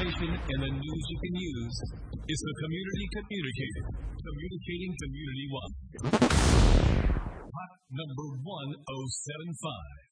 information and the news you can use. It's the Community Communicator, communicating community-wide. Hot number 1075.